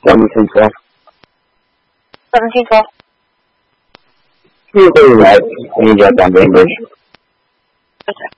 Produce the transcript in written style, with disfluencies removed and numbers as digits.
1712. 1712. You're very right. I need to jot down the English. Okay.